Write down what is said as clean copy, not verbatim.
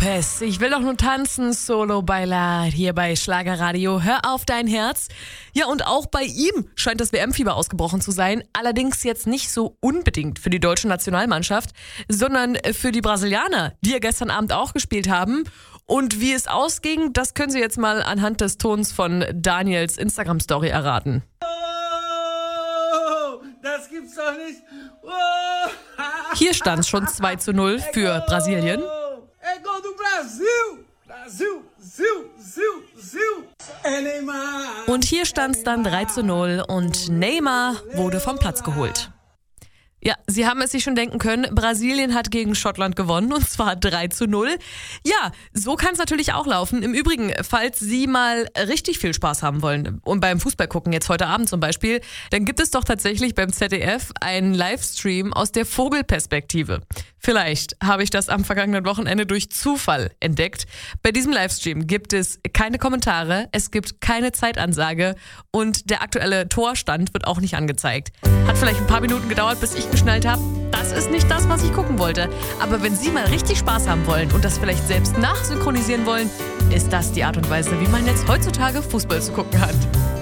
Lopez. Ich will doch nur tanzen, Solo Bailar, hier bei Schlagerradio. Hör auf dein Herz. Ja, und auch bei ihm scheint das WM-Fieber ausgebrochen zu sein. Allerdings jetzt nicht so unbedingt für die deutsche Nationalmannschaft, sondern für die Brasilianer, die ja gestern Abend auch gespielt haben. Und wie es ausging, das können Sie jetzt mal anhand des Tons von Daniels Instagram-Story erraten. Oh, das gibt's doch nicht. Oh. Hier stand es schon 2:0 für Brasilien. É gol do Brasil! Brasil, Neymar! Und hier stand es dann 3:0 und Neymar wurde vom Platz geholt. Ja, Sie haben es sich schon denken können, Brasilien hat gegen Schottland gewonnen und zwar 3:0. Ja, so kann es natürlich auch laufen. Im Übrigen, falls Sie mal richtig viel Spaß haben wollen und beim Fußball gucken, jetzt heute Abend zum Beispiel, dann gibt es doch tatsächlich beim ZDF einen Livestream aus der Vogelperspektive. Vielleicht habe ich das am vergangenen Wochenende durch Zufall entdeckt. Bei diesem Livestream gibt es keine Kommentare, es gibt keine Zeitansage und der aktuelle Torstand wird auch nicht angezeigt. Hat vielleicht ein paar Minuten gedauert, bis ich geschnallt habe, das ist nicht das, was ich gucken wollte. Aber wenn Sie mal richtig Spaß haben wollen und das vielleicht selbst nachsynchronisieren wollen, ist das die Art und Weise, wie man jetzt heutzutage Fußball zu gucken hat.